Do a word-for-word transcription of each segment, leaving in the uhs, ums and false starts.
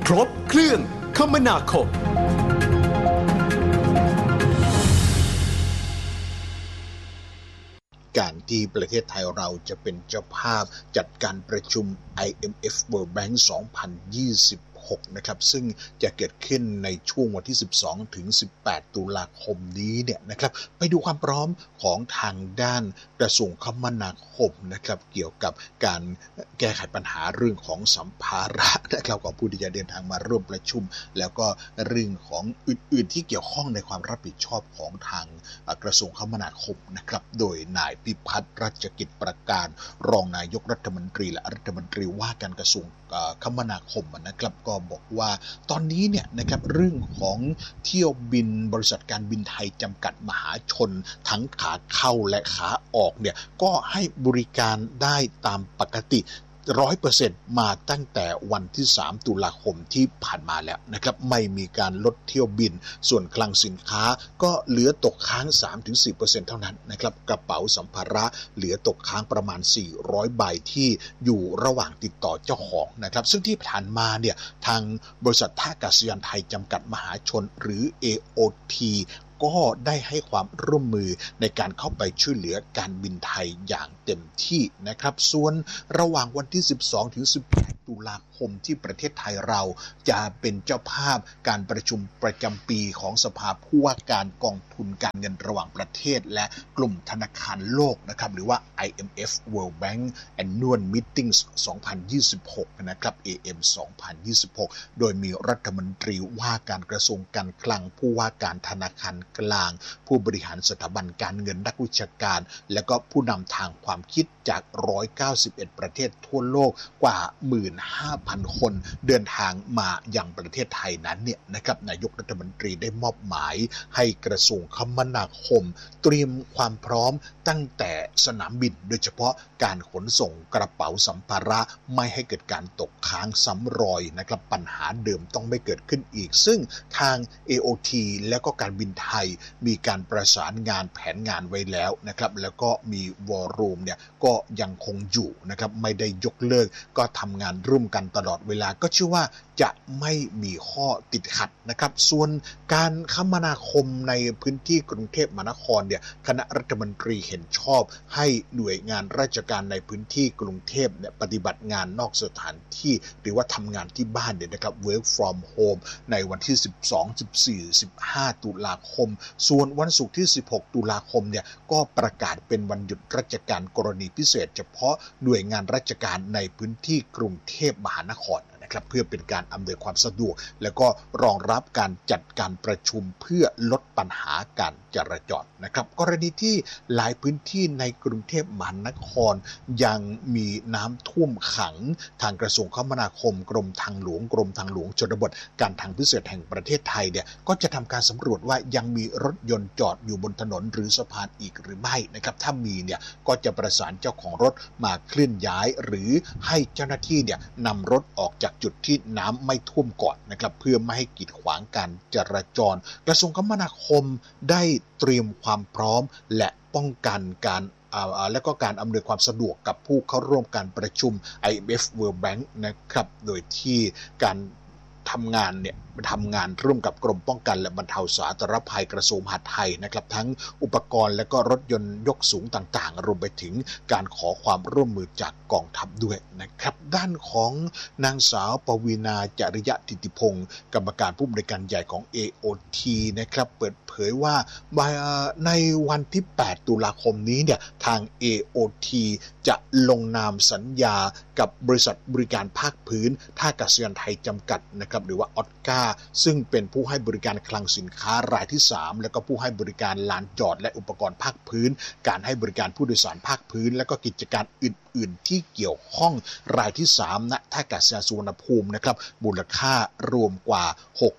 ครบเครื่องคมนาคมการที่ประเทศไทยเราจะเป็นเจ้าภาพจัดการประชุม ไอ เอ็ม เอฟ World Bank สองพันยี่สิบหกนะครับซึ่งจะเกิดขึ้นในช่วงวันที่สิบสองถึงสิบแปดตุลาคมนี้เนี่ยนะครับไปดูความพร้อมของทางด้านกระทรวงคมนาคมนะครับเกี่ยวกับการแก้ไขปัญหาเรื่องของสัมภาระนะครับของผู้ที่จะเดินทางมาร่วมประชุมแล้วก็เรื่องของอื่นๆที่เกี่ยวข้องในความรับผิดชอบของทางกระทรวงคมนาคมนะครับโดยนายพิพัฒน์รัชกิจประการรองนายกรัฐมนตรีและรัฐมนตรีว่าการกระทรวงคมนาคมนะครับก็บอกว่าตอนนี้เนี่ยนะครับเรื่องของเที่ยวบินบริษัทการบินไทยจำกัดมหาชนทั้งขาเข้าและขาออกเนี่ยก็ให้บริการได้ตามปกติร้อยเปอร์เซ็นต์มาตั้งแต่วันที่สามตุลาคมที่ผ่านมาแล้วนะครับไม่มีการลดเที่ยวบินส่วนคลังสินค้าก็เหลือตกค้าง สามถึงสี่เปอร์เซ็นต์ เท่านั้นนะครับกระเป๋าสัมภาระเหลือตกค้างประมาณสี่ร้อยใบที่อยู่ระหว่างติดต่อเจ้าของนะครับซึ่งที่ผ่านมาเนี่ยทางบริษัทท่าอากาศยานไทยจำกัดมหาชนหรือ เอ โอ ที ก็ได้ให้ความร่วมมือในการเข้าไปช่วยเหลือการบินไทยอย่างเต็มที่นะครับส่วนระหว่างวันที่สิบสองถึงสิบแปดตุลาคมที่ประเทศไทยเราจะเป็นเจ้าภาพการประชุมประจำปีของสภาผู้ว่าการกองทุนการเงินระหว่างประเทศและกลุ่มธนาคารโลกนะครับหรือว่า ไอ เอ็ม เอฟ World Bank Annual Meetings สองพันยี่สิบหกนะครับ เอ เอ็ม สองพันยี่สิบหกโดยมีรัฐมนตรีว่าการกระทรวงการคลังผู้ว่าการธนาคารกลางผู้บริหารสถาบันการเงินนักวิชาการและก็ผู้นำทางความคิดจากหนึ่งร้อยเก้าสิบเอ็ดประเทศทั่วโลกกว่า หนึ่งหมื่นห้าพัน คนเดินทางมายังประเทศไทยนั้นเนี่ยนะครับนายกรัฐมนตรีได้มอบหมายให้กระทรวงคมนาคมเตรียมความพร้อมตั้งแต่สนามบินโดยเฉพาะการขนส่งกระเป๋าสัมภาระไม่ให้เกิดการตกค้างซ้ำรอยนะครับปัญหาเดิมต้องไม่เกิดขึ้นอีกซึ่งทาง เอ โอ ที และก็การบินไทยมีการประสานงานแผนงานไว้แล้วนะครับแล้วก็มีวอลลุ่มเนี่ยก็ยังคงอยู่นะครับไม่ได้ยกเลิกก็ทำงานร่วมกันตลอดเวลาก็เชื่อว่าจะไม่มีข้อติดขัดนะครับส่วนการคมนาคมในพื้นที่กรุงเทพมหานครเนี่ยคณะรัฐมนตรีเห็นชอบให้หน่วยงานราชการในพื้นที่กรุงเทพเนี่ยปฏิบัติงานนอกสถานที่หรือว่าทำงานที่บ้านเนี่ยนะครับ work from home ในวันที่สิบสอง สิบสี่ สิบห้าตุลาคมส่วนวันศุกร์ที่สิบหกตุลาคมเนี่ยก็ประกาศเป็นวันหยุดราชการกรณีพิเศษเฉพาะหน่วยงานราชการในพื้นที่กรุงเทพมหานครนะครับเพื่อเป็นการอำนวยความสะดวกและก็รองรับการจัดการประชุมเพื่อลดปัญหาการจราจรนะครับกรณีที่หลายพื้นที่ในกรุงเทพมหานครยังมีน้ำท่วมขังทางกระทรวงคมนาคมกรมทางหลวงกรมทางหลวงชนบทการทางพิเศษแห่งประเทศไทยเนี่ยก็จะทำการสำรวจว่ายังมีรถยนต์จอดอยู่บนถนนหรือสะพานอีกหรือไม่นะครับถ้ามีเนี่ยก็จะประสานเจ้าของรถมาเคลื่อนย้ายหรือให้เจ้าหน้าที่เนี่ยนำรถออกจากจุดที่น้ำไม่ท่วมก่อนนะครับเพื่อไม่ให้กีดขวางการจราจรกระทรวงคมนาคมได้เตรียมความพร้อมและป้องกันการและก็การอำนวยความสะดวกกับผู้เข้าร่วมการประชุม ไอ เอ็ม เอฟ World Bank นะครับโดยที่การทำงานเนี่ยทำงานร่วมกับกรมป้องกันและบรรเทาสาธารณภัยกระทรวงมหาดไทยนะครับทั้งอุปกรณ์และก็รถยนต์ยกสูงต่างๆรวมไปถึงการขอความร่วมมือจากกองทัพด้วยนะครับด้านของนางสาวปวีณาจริยธิติพงศ์กรรมการผู้อำนวยการใหญ่ของ เอ โอ ที นะครับเปิดเผยว่าในวันที่แปดตุลาคมนี้เนี่ยทาง เอ โอ ที จะลงนามสัญญากับบริษัทบริการภาคพื้นท่าอากาศยานไทยจำกัดนะครับหรือว่าออสการ์ซึ่งเป็นผู้ให้บริการคลังสินค้ารายที่สามและก็ผู้ให้บริการลานจอดและอุปกรณ์ภาคพื้นการให้บริการผู้โดยสารภาคพื้นและก็กิจการอื่นๆที่เกี่ยวข้องรายที่สามณท่าอากาศยานสุวรรณภูมินะครับมูลค่ารวมกว่า หกจุด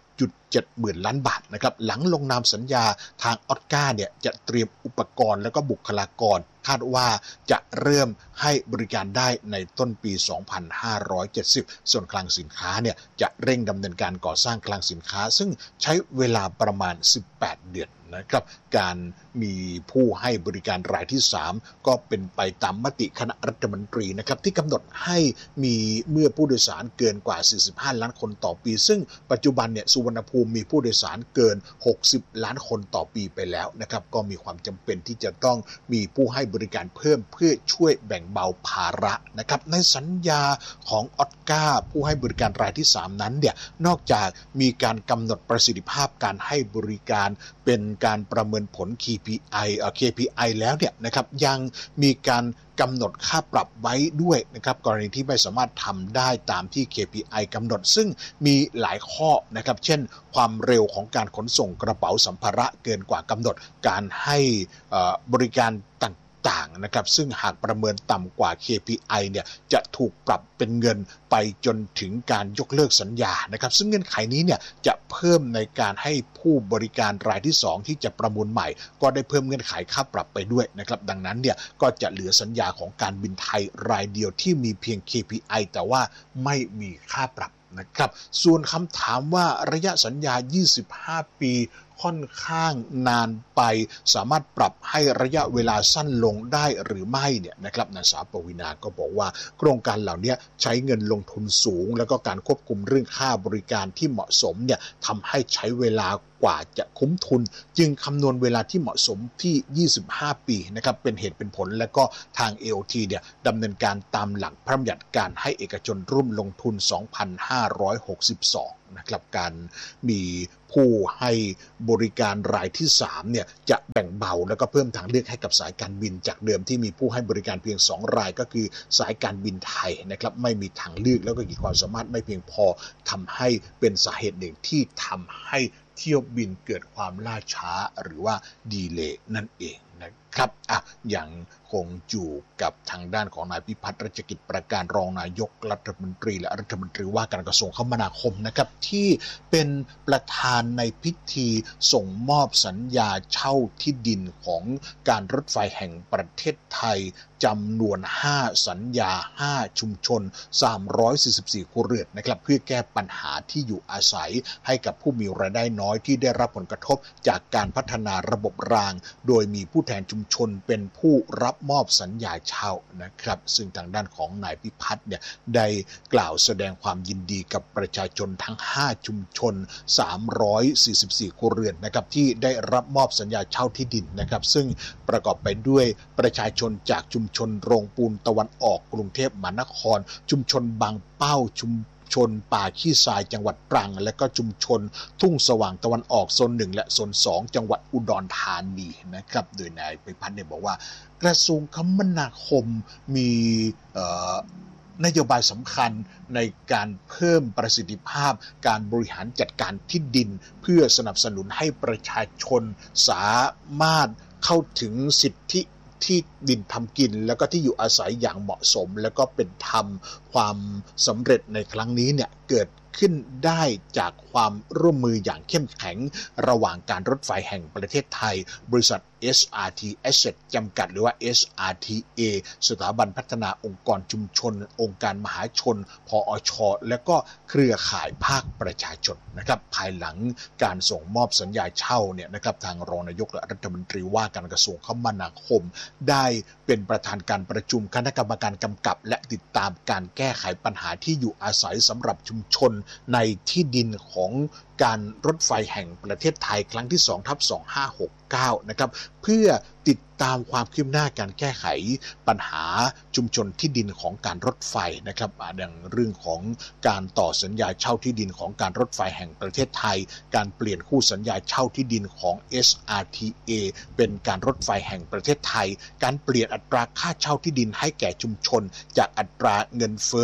เจ็ดหมื่นล้านบาทนะครับหลังลงนามสัญญาทางออสการ์เนี่ยจะเตรียมอุปกรณ์และก็บุคลากรคาดว่าจะเริ่มให้บริการได้ในต้นปี สองพันห้าร้อยเจ็ดสิบ ส่วนคลังสินค้าเนี่ยจะเร่งดำเนินการก่อสร้างคลังสินค้าซึ่งใช้เวลาประมาณสิบแปดเดือนนะครับการมีผู้ให้บริการรายที่สามก็เป็นไปตามมติคณะรัฐมนตรีนะครับที่กำหนดให้มีเมื่อผู้โดยสารเกินกว่าสี่สิบห้าล้านคนต่อปีซึ่งปัจจุบันเนี่ยสุวรรณภูมิมีผู้โดยสารเกินหกสิบล้านคนต่อปีไปแล้วนะครับก็มีความจำเป็นที่จะต้องมีผู้ให้บริการเพิ่มเพื่อช่วยแบ่งเบาภาระนะครับในสัญญาของออสการ์ผู้ให้บริการรายที่สามนั้นเนี่ยนอกจากมีการกำหนดประสิทธิภาพการให้บริการเป็นการประเมินผล เค พี ไอ เอ่อ เค พี ไอ แล้วเนี่ยนะครับยังมีการกำหนดค่าปรับไว้ด้วยนะครับกรณีที่ไม่สามารถทำได้ตามที่ เค พี ไอ กำหนดซึ่งมีหลายข้อนะครับเช่นความเร็วของการขนส่งกระเป๋าสัมภาระเกินกว่ากำหนดการให้บริการต่างๆนะครับซึ่งหากประเมินต่ำกว่า เค พี ไอ เนี่ยจะถูกปรับเป็นเงินไปจนถึงการยกเลิกสัญญานะครับซึ่งเงื่อนไขนี้เนี่ยจะเพิ่มในการให้ผู้บริการรายที่สองที่จะประมูลใหม่ก็ได้เพิ่มเงื่อนไขค่าปรับไปด้วยนะครับดังนั้นเนี่ยก็จะเหลือสัญญาของการบินไทยรายเดียวที่มีเพียง เค พี ไอ แต่ว่าไม่มีค่าปรับนะครับส่วนคำถามว่าระยะสัญญายี่สิบห้าปีค่อนข้างนานไปสามารถปรับให้ระยะเวลาสั้นลงได้หรือไม่เนี่ยนะครับนางสาวปวีณาก็บอกว่าโครงการเหล่านี้ใช้เงินลงทุนสูงแล้วก็การควบคุมเรื่องค่าบริการที่เหมาะสมเนี่ยทำให้ใช้เวลากว่าจะคุ้มทุนจึงคำนวณเวลาที่เหมาะสมที่ยี่สิบห้าปีนะครับเป็นเหตุเป็นผลและก็ทาง เอ โอ ที เนี่ยดำเนินการตามหลักพระบัญญัติการให้เอกชนร่วมลงทุนสองพันห้าร้อยหกสิบสองนะครับการมีผู้ให้บริการรายที่สามเนี่ยจะแบ่งเบาแล้วก็เพิ่มทางเลือกให้กับสายการบินจากเดิมที่มีผู้ให้บริการเพียงสองรายก็คือสายการบินไทยนะครับไม่มีทางเลือกแล้วก็ขีดความสามารถไม่เพียงพอทำให้เป็นสาเหตุหนึ่งที่ทำให้เที่ยวบินเกิดความล่าช้าหรือว่าดีเลย์นั่นเองนะครับอ่ะอย่างคงอยู่กับทางด้านของนายพิพัฒน์รัชกิจประการรองนายกรัฐมนตรีและรัฐมนตรีว่าการกระทรวงคมนาคมนะครับที่เป็นประธานในพิธีส่งมอบสัญญาเช่าที่ดินของการรถไฟแห่งประเทศไทยจำนวนห้าสัญญาห้าชุมชนสามร้อยสี่สิบสี่ครัวเรือนนะครับเพื่อแก้ปัญหาที่อยู่อาศัยให้กับผู้มีรายได้น้อยที่ได้รับผลกระทบจากการพัฒนาระบบรางโดยมีผู้แทนชุมชนเป็นผู้รับมอบสัญญาเช่านะครับซึ่งทางด้านของนายพิพัฒน์เนี่ยได้กล่าวแสดงความยินดีกับประชาชนทั้งห้าชุมชนสามร้อยสี่สิบสี่ครัวเรือนนะครับที่ได้รับมอบสัญญาเช่าที่ดินนะครับซึ่งประกอบไปด้วยประชาชนจากชุมชนโรงปูนตะวันออกกรุงเทพมหานครชุมชนบางเป้าชุมชนป่าขี้ทรายจังหวัดตรังและก็ชุมชนทุ่งสว่างตะวันออกโซนหนึ่งและโซนสองจังหวัดอุดรธานีนะครับโดยนายพิพัฒน์เนี่ยบอกว่ากระทรวงคมนาคมมีนโยบายสำคัญในการเพิ่มประสิทธิภาพการบริหารจัดการที่ดินเพื่อสนับสนุนให้ประชาชนสามารถเข้าถึงสิทธิที่ดินทำกินแล้วก็ที่อยู่อาศัยอย่างเหมาะสมแล้วก็เป็นธรรมความสำเร็จในครั้งนี้เนี่ยเกิดขึ้นได้จากความร่วมมืออย่างเข้มแข็งระหว่างการรถไฟแห่งประเทศไทยบริษัท เอส อาร์ ที Asset จำกัดหรือว่า เอส อาร์ ที เอ สถาบันพัฒนาองค์กรชุมชนองค์การมหาชนพอช.และก็เครือข่ายภาคประชาชนนะครับภายหลังการส่งมอบสัญญาเช่าเนี่ยนะครับทางรองนายกและรัฐมนตรีว่าการกระทรวงคมนาคมได้เป็นประธานการประชุมคณะกรรมการกำกับและติดตามการแก้ไขปัญหาที่อยู่อาศัยสำหรับชุมชนในที่ดินของการรถไฟแห่งประเทศไทยครั้งที่ สองทับสองพันห้าร้อยหกสิบเก้า นะครับเพื่อติดตามความคืบหน้าการแก้ไขปัญหาชุมชนที่ดินของการรถไฟนะครับดังเรื่องของการต่อสัญญาเช่าที่ดินของการรถไฟแห่งประเทศไทยการเปลี่ยนคู่สัญญาเช่าที่ดินของ เอส อาร์ ที เอ เป็นการรถไฟแห่งประเทศไทยการเปลี่ยนอัตราค่าเช่าที่ดินให้แก่ชุมชนจากอัตราเงินเฟ้อ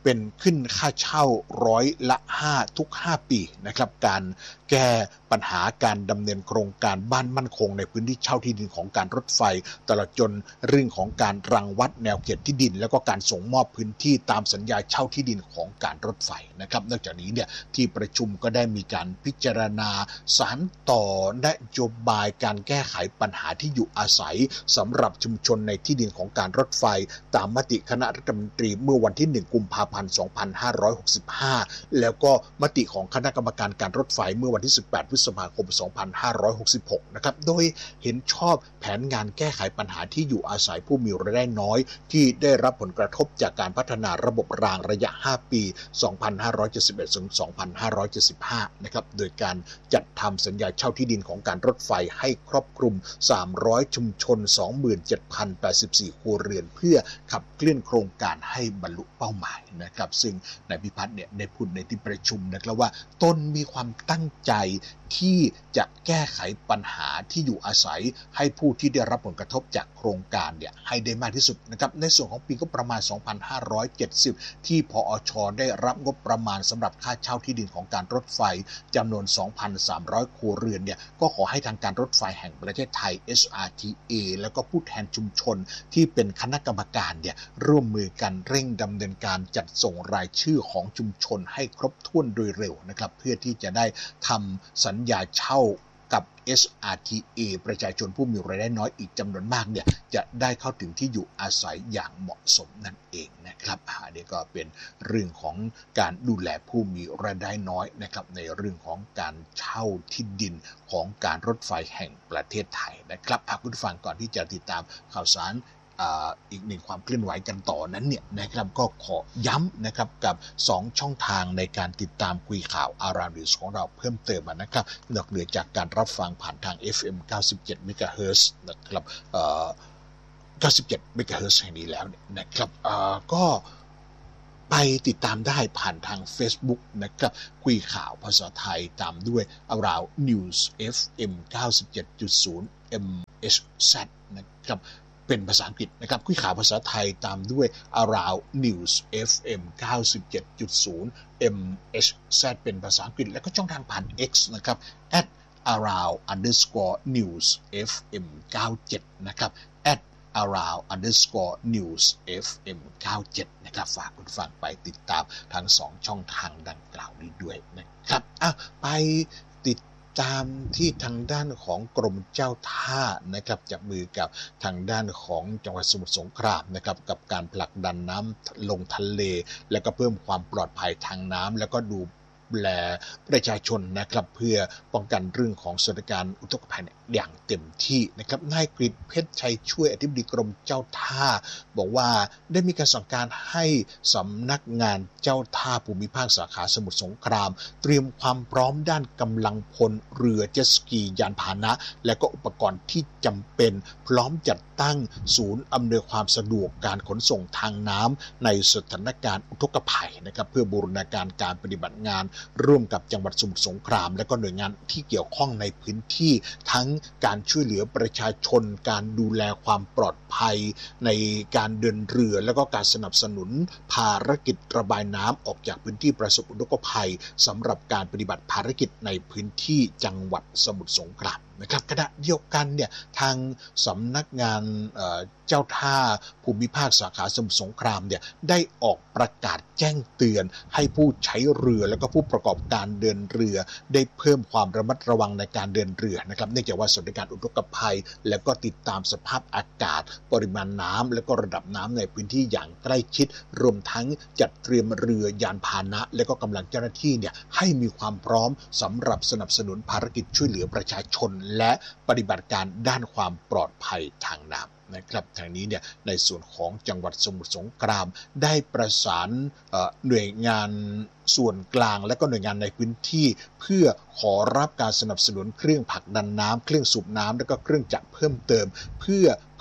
เป็นขึ้นค่าเช่าร้อยละห้าทุกห้าปีนะครับการแก้ปัญหาการดำเนินโครงการบ้านมั่นคงในพื้นที่เช่าที่ดินของการรถไฟตลอดจนเรื่องของการรังวัดแนวเขตที่ดินแล้วก็การส่งมอบพื้นที่ตามสัญญาเช่าที่ดินของการรถไฟนะครับนอกจากนี้เนี่ยที่ประชุมก็ได้มีการพิจารณาสานต่อนโยบายการแก้ไขปัญหาที่อยู่อาศัยสำหรับชุมชนในที่ดินของการรถไฟตามมติคณะรัฐมนตรีเมื่อวันที่หนึ่งกุมภาพันธ์สองพันห้าร้อยหกสิบห้าแล้วก็มติของคณะกรรมการการรถไฟเมื่อวันที่สิบแปดพฤษภาคมสองพันห้าร้อยหกสิบหกนะครับโดยเห็นชอบแผนงานแก้ไขปัญหาที่อยู่อาศัยผู้มีรายได้น้อยที่ได้รับผลกระทบจากการพัฒนาระบบรางระยะห้าปีสองพันห้าร้อยเจ็ดสิบเอ็ดถึงสองพันห้าร้อยเจ็ดสิบห้านะครับโดยการจัดทำสัญญาเช่าที่ดินของการรถไฟให้ครอบคลุมสามร้อยชุมชน สองหมื่นเจ็ดพันแปดสิบสี่ ครัวเรือนเพื่อขับเคลื่อนโครงการให้บรรลุเป้าหมายนะครับซึ่งนายพิพัฒน์เนี่ยได้พูดในที่ประชุมนะครับว่าตนมีความตั้งใจที่จะแก้ไขปัญหาที่อยู่อาศัยให้ผู้ที่ได้รับผลกระทบจากโครงการเนี่ยให้ได้มากที่สุดนะครับในส่วนของปีงบประมาณสองพันห้าร้อยเจ็ดสิบที่พอช.ได้รับงบประมาณสำหรับค่าเช่าที่ดินของการรถไฟจำนวน สองพันสามร้อย ครัวเรือนเนี่ยก็ขอให้ทางการรถไฟแห่งประเทศไทย เอส อาร์ ที เอ แล้วก็ผู้แทนชุมชนที่เป็นคณะกรรมการเนี่ยร่วมมือกันเร่งดำเนินการจัดส่งรายชื่อของชุมชนให้ครบถ้วนโดยเร็วนะครับเพื่อที่จะได้ทำสัญญาเช่ากับ เอส อาร์ ที เอ ประชาชนผู้มีรายได้น้อยอีกจำนวนมากเนี่ยจะได้เข้าถึงที่อยู่อาศัยอย่างเหมาะสมนั่นเองนะครับอันนี้ก็เป็นเรื่องของการดูแลผู้มีรายได้น้อยนะครับในเรื่องของการเช่าที่ดินของการรถไฟแห่งประเทศไทยนะครับคุณผู้ฟังก่อนที่จะติดตามข่าวสารอีกหนึ่งความเคลื่อนไหวกันต่อนั้นเนี่ยนะครับก็ขอย้ำนะครับกับสองช่องทางในการติดตามคุยข่าวอารามนิวส์ของเราเพิ่มเติมนะครับนอกเหนือจากการรับฟังผ่านทาง เอฟ เอ็ม เก้าสิบเจ็ด เมกะเฮิรตซ์นะครับเอ่อเก้าสิบเจ็ด เมกะเฮิรตซ์แห่งนี้แล้วเนี่ยนะครับเอ่อก็ไปติดตามได้ผ่านทาง Facebook นะครับคุยข่าวภาษาไทยตามด้วย Around News เอฟ เอ็ม เก้าสิบเจ็ดจุดศูนย์ เอ็ม เอช แซด นะครับเป็นภาษาอังกฤษนะครับคุยข่าวภาษาไทยตามด้วย Around News เอฟ เอ็ม เก้าสิบเจ็ดจุดศูนย์ เอ็ม เอช แซด เป็นภาษาอังกฤษแล้วก็ช่องทางผ่าน X นะครับ at around underscore news เอฟ เอ็ม เก้าสิบเจ็ด นะครับ at around underscore news เอฟ เอ็ม เก้าสิบเจ็ด นะครับฝากคุณฟังไปติดตามทั้งสองช่องทางดังกล่าวนี้ด้วยนะครับอ่ะไปติดตามที่ทางด้านของกรมเจ้าท่านะครับจับมือกับทางด้านของจังหวัดสมุทรสงครามนะครับกับการผลักดันน้ำลงทะเลและก็เพิ่มความปลอดภัยทางน้ำแล้วก็ดูแลประชาชนนะครับเพื่อป้องกันเรื่องของสถานการณ์อุทกภัยอย่างเต็มที่นะครับนายกฤษเพชรชัยช่วยอธิบดีกรมเจ้าท่าบอกว่าได้มีการสั่งการให้สำนักงานเจ้าท่าภูมิภาคสาขาสมุทรสงครามเตรียมความพร้อมด้านกำลังพลเรือเจ็ตสกียานพาหนะและก็อุปกรณ์ที่จำเป็นพร้อมจัดตั้งศูนย์อำนวยความสะดวกการขนส่งทางน้ำในสถานการณ์อุทกภัยนะครับเพื่อบูรณาการการปฏิบัติงานร่วมกับจังหวัดสมุทรสงครามและก็หน่วยงานที่เกี่ยวข้องในพื้นที่ทั้งการช่วยเหลือประชาชนการดูแลความปลอดภัยในการเดินเรือและก็การสนับสนุนภารกิจระบายน้ำออกจากพื้นที่ประสบอุทกภัยสำหรับการปฏิบัติภารกิจในพื้นที่จังหวัดสมุทรสงครามนะครับขณะเดียวกันเนี่ยทางสำนักงานเจ้าท่าภูมิภาคสาขาสมุทรสงครามเนี่ยได้ออกประกาศแจ้งเตือนให้ผู้ใช้เรือและก็ผู้ประกอบการเดินเรือได้เพิ่มความระมัดระวังในการเดินเรือนะครับเนื่องจากว่าสถานการณ์อุทกภัยและก็ติดตามสภาพอากาศปริมาณน้ำและก็ระดับน้ำในพื้นที่อย่างใกล้ชิดรวมทั้งจัดเตรียมเรือยานพาหนะและก็กำลังเจ้าหน้าที่เนี่ยให้มีความพร้อมสำหรับสนับสนุนภารกิจช่วยเหลือประชาชนและปฏิบัติการด้านความปลอดภัยทางน้ำนะครับทางนี้เนี่ยในส่วนของจังหวัดสมุทรสงครามได้ประสานหน่วยงานส่วนกลางและก็หน่วยงานในพื้นที่เพื่อขอรับการสนับสนุนเครื่องผลักดันน้ำเครื่องสูบน้ำและก็เครื่องจักรเพิ่มเติมเพื่อ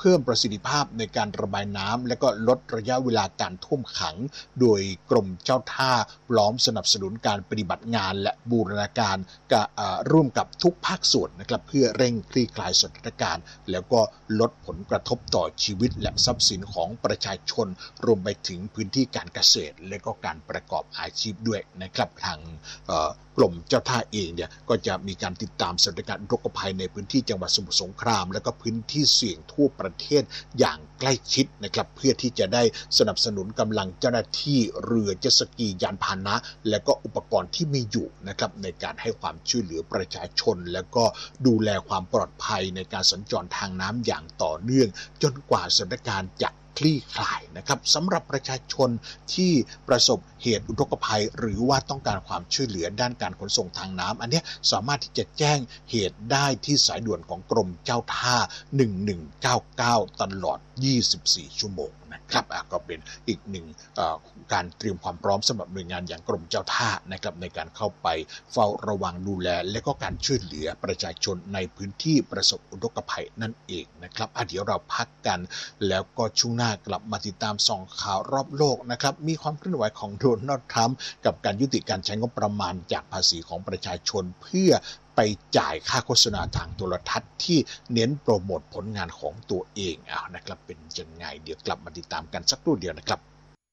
พิ่มประสิทธิภาพในการระบายน้ำและก็ลดระยะเวลาการท่วมขังโดยกรมเจ้าท่าพร้อมสนับสนุนการปฏิบัติงานและบูรณาการกับร่วมกับทุกภาคส่วนนะครับเพื่อเร่งคลี่คลายสถานการณ์แล้วก็ลดผลกระทบต่อชีวิตและทรัพย์สินของประชาชนรวมไปถึงพื้นที่การเกษตรและก็การประกอบอาชีพด้วยนะครับทางกรมเจ้าท่าเองเนี่ยก็จะมีการติดตามสถานการณ์อุทกภัยในพื้นที่จังหวัดสมุทรสงครามและก็พื้นที่เสี่ยงทั่วประเทศอย่างใกล้ชิดนะครับเพื่อที่จะได้สนับสนุนกำลังเจ้าหน้าที่เรือเจ็ตสกียานพาหนะและก็อุปกรณ์ที่มีอยู่นะครับในการให้ความช่วยเหลือประชาชนและก็ดูแลความปลอดภัยในการสัญจรทางน้ำอย่างต่อเนื่องจนกว่าสถานการณ์จะคลี่คลายนะครับสำหรับประชาชนที่ประสบเหตุอุทกภัยหรือว่าต้องการความช่วยเหลือด้านการขนส่งทางน้ำอันนี้สามารถที่จะแจ้งเหตุได้ที่สายด่วนของกรมเจ้าท่าหนึ่งหนึ่งเก้าเก้าตลอดยี่สิบสี่ชั่วโมงนะครับก็เป็นอีกหนึ่งการเตรียมความพร้อมสำหรับหน่วยงานอย่างกรมเจ้าท่านะครับในการเข้าไปเฝ้าระวังดูแลและก็การช่วยเหลือประชาชนในพื้นที่ประสบอุทกภัยนั่นเองนะครับเดี๋ยวเราพักกันแล้วก็ช่วงหน้ากลับมาติดตามส่องข่าวรอบโลกนะครับมีความเคลื่อนไหวของโดนัลด์ทรัมป์กับการยุติการใช้งบประมาณจากภาษีของประชาชนเพื่อไปจ่ายค่าโฆษณาทางโทรทัศน์ที่เน้นโปรโมทผลงานของตัวเองเอานะครับเป็นยังไงเดี๋ยวกลับมาติดตามกันสักครู่เดียวนะครับ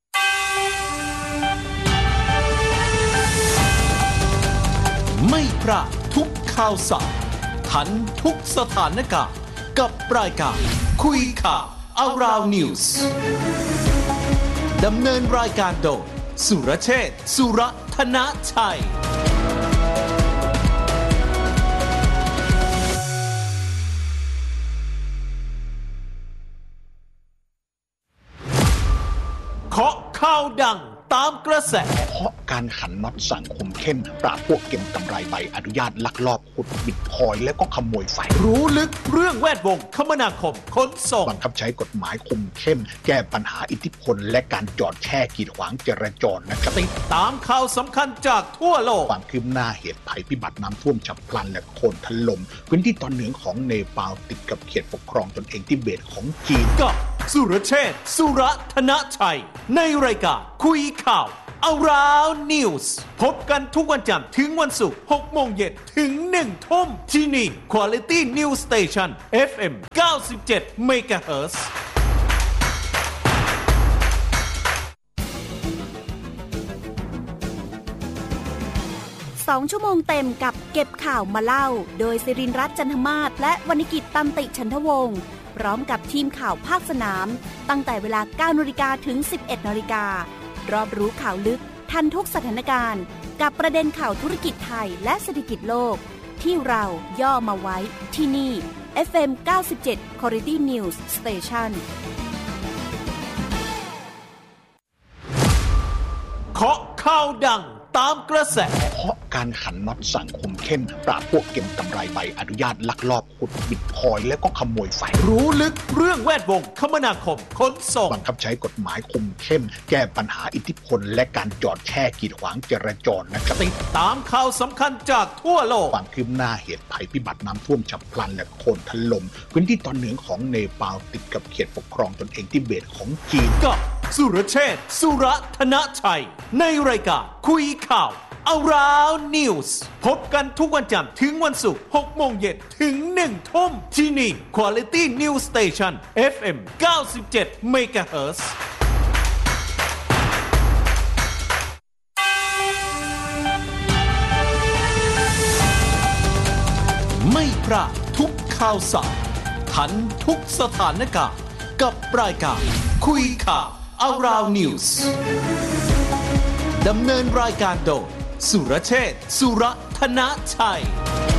ไม่พลาดทุกข่าวสารทันทุกสถานการณ์กับรายการคุยข่าว Around News ดำเนินรายการโดยสุรเชษฐ์สุรธนชัยเคาะข่าวดังตามกระแสเพราะการขันน็อตสังคมเข้มปราบพวกเก็บกำไรใบอนุญาตลักลอบขุดบิตคอยและก็ขโมยไฟรู้ลึกเรื่องแวดวงคมนาคมขนส่งบังคับใช้กฎหมายคุมเข้มแก้ปัญหาอิทธิพลและการจอดแช่กีดขวางจราจรนะครับติดตามข่าวสำคัญจากทั่วโลกความคืบหน้าเหตุภัยพิบัติน้ำท่วมฉับพลันและโคลนถล่มพื้นที่ตอนเหนือของเนปาลติดกับเขตปกครองตนเองทิเบตของจีนกับสุรเชษฐ์สุรธนชัยในรายการคุยข่าว Around News พบกันทุกวันจันทร์ถึงวันศุกร์ หกโมงเย็นถึง หนึ่งทุ่มที่นี่ Quality News Station เอฟ เอ็ม เก้าสิบเจ็ด เมกะเฮิรตซ์สองชั่วโมงเต็มกับเก็บข่าวมาเล่าโดยศิรินทร์รัตน์จันทมาศและวรรณกิจตันติฉันทวงศ์พร้อมกับทีมข่าวภาคสนามตั้งแต่เวลา เก้านาฬิกา ถึง สิบเอ็ดนาฬิการอบรู้ข่าวลึกทันทุกสถานการณ์กับประเด็นข่าวธุรกิจไทยและเศรษฐกิจโลกที่เราย่อมาไว้ที่นี่ เอฟ เอ็ม เก้าสิบเจ็ด Quality News Station เคาะข่าวดังตามกระแสเพราะการขันน็อตสังคมเข้มปราบพวกเก็บกำไรใบอนุญาตลักลอบขุดบิตคอยและก็ขโมยไฟรู้ลึกเรื่องแวดวงคมนาคมขนส่งบังคับใช้กฎหมายคุมเข้มแก้ปัญหาอิทธิพลและการจอดแช่กีดขวางจราจรนะครับติดตามข่าวสำคัญจากทั่วโลกความคืบหน้าเหตุภัยพิบัติน้ำท่วมฉับพลันและโคลนถล่มพื้นที่ตอนเหนือของเนปาลติดกับเขตปกครองตนเองทิเบตของจีนกับสุรเชษฐ์สุรธนชัยในรายการคุยข่าว Around News พบกันทุกวันจันทร์ถึงวันศุกร์ หกโมงเย็นถึง หนึ่งทุ่มที่นี่ Quality News Station เอฟ เอ็ม เก้าสิบเจ็ด เมกะเฮิรตซ์ไม่พลาดทุกข่าวสารทันทุกสถานการณ์กับรายการคุยข่าว Around News ดำเนินรายการโดยสุรเชษฐ์สุรธนชัย